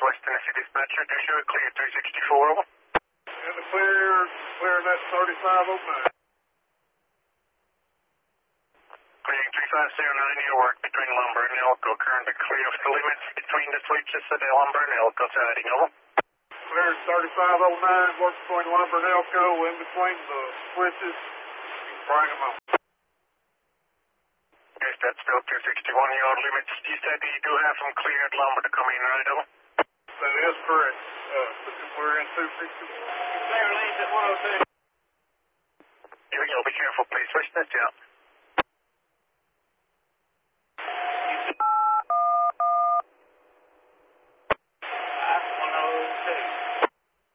West Tennessee Dispatcher. Do show clear 364 over. And the clear that 3509. Clearing 3509, your work between Lumber and Elko. Currently clear of the limits between the switches at Lumber and Elko siding over. Clear 3509, work between Lumber and Elko, in between the switches. Bring them up. Yes, that's still 261 yard limits. You said you do have some cleared lumber to come in, right, over? That is correct. We're in 261. Clear lanes at 102. Here we go. Be careful, please. Switch that out.